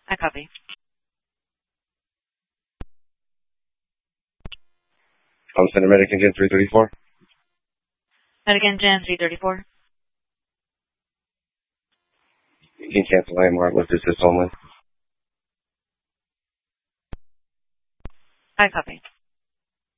I copy. Center Medic Engine 334. Medic Engine 334. You can cancel landmark with assist only. I copy.